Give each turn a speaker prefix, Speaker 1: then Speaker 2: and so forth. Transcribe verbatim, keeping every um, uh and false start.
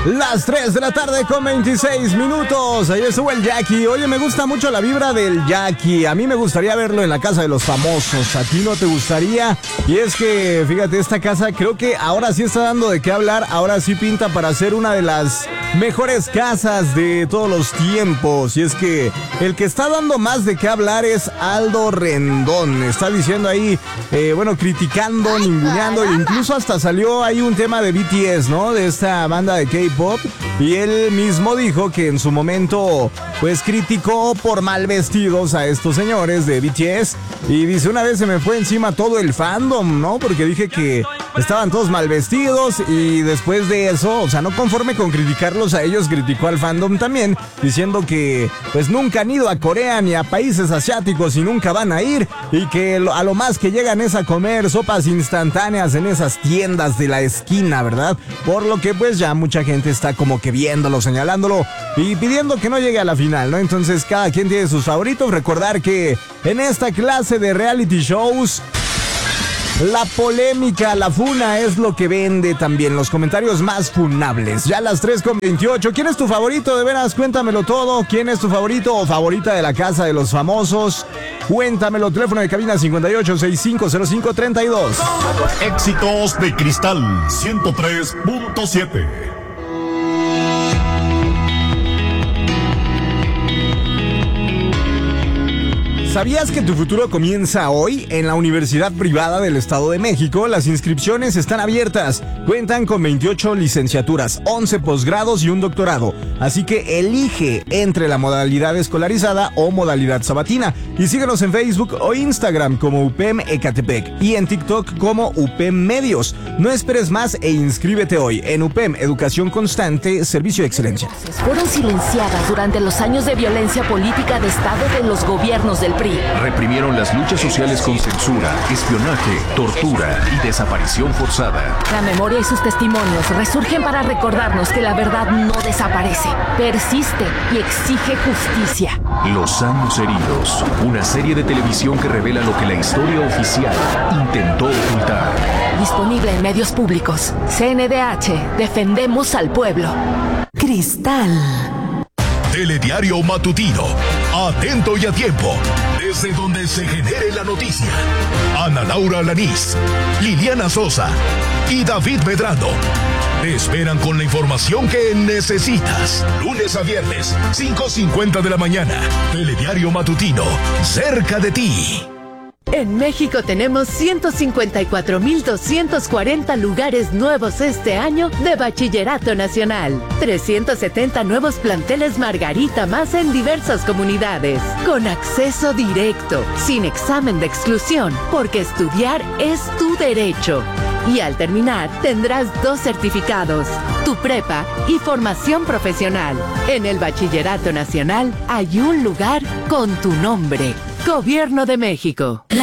Speaker 1: Las tres de la tarde con veintiséis minutos. Ahí estuvo el Jackie. Oye, me gusta mucho la vibra del Jackie. A mí me gustaría verlo en la casa de los famosos. ¿A ti no te gustaría? Y es que, fíjate, esta casa creo que ahora sí está dando de qué hablar. Ahora sí pinta para ser una de las mejores casas de todos los tiempos. Y es que el que está dando más de qué hablar es Aldo Rendón. Está diciendo ahí, eh, bueno, criticando, ninguneando. E incluso hasta salió ahí un tema de B T S, ¿no? De esta banda de K-pop. Y él mismo dijo que en su momento, pues, criticó por mal vestidos a estos señores de B T S. Y dice, una vez se me fue encima todo el fandom, ¿no? Porque dije que estaban todos mal vestidos. Y después de eso, o sea, no conforme con criticarlos a ellos, criticó al fandom también, diciendo que, pues, nunca han ido a Corea ni a países asiáticos y nunca van a ir. Y que a lo más que llegan es a comer sopas instantáneas en esas tiendas de la esquina, ¿verdad? Por lo que, pues, ya mucha gente está como que viéndolo, señalándolo y pidiendo que no llegue a la final, ¿no? Entonces cada quien tiene sus favoritos. Recordar que en esta clase de reality shows, la polémica, la funa es lo que vende también, los comentarios más funables. Ya a las tres con veintiocho, ¿quién es tu favorito? De veras, cuéntamelo todo. ¿Quién es tu favorito o favorita de la casa de los famosos? Cuéntamelo, teléfono de cabina cincuenta y ocho, sesenta y cinco, cero cinco, treinta y dos.
Speaker 2: Éxitos de Cristal ciento tres punto siete.
Speaker 1: ¿Sabías que tu futuro comienza hoy? En la Universidad Privada del Estado de México, las inscripciones están abiertas. Cuentan con veintiocho licenciaturas, once posgrados y un doctorado. Así que elige entre la modalidad escolarizada o modalidad sabatina. Y síguenos en Facebook o Instagram como U P E M Ecatepec y en TikTok como U P E M Medios. No esperes más e inscríbete hoy en U P E M Educación Constante, Servicio de Excelencia.
Speaker 3: Fueron silenciadas durante los años de violencia política de Estado de los gobiernos del P R I.
Speaker 4: Reprimieron las luchas sociales con censura, espionaje, tortura y desaparición forzada.
Speaker 3: La memoria y sus testimonios resurgen para recordarnos que la verdad no desaparece, persiste y exige justicia.
Speaker 4: Los años heridos, una serie de televisión que revela lo que la historia oficial intentó ocultar.
Speaker 3: Disponible en medios públicos. C N D H, defendemos al pueblo. Cristal.
Speaker 2: Telediario matutino, atento y a tiempo, desde donde se genere la noticia. Ana Laura Lanís, Liliana Sosa y David Medrano te esperan con la información que necesitas. Lunes a viernes, cinco cincuenta de la mañana. Telediario matutino, cerca de ti.
Speaker 5: En México tenemos ciento cincuenta y cuatro mil doscientos cuarenta lugares nuevos este año de Bachillerato Nacional. trescientos setenta nuevos planteles Margarita más en diversas comunidades. Con acceso directo, sin examen de exclusión, porque estudiar es tu derecho. Y al terminar, tendrás dos certificados, tu prepa y formación profesional. En el Bachillerato Nacional hay un lugar con tu nombre. Gobierno de México.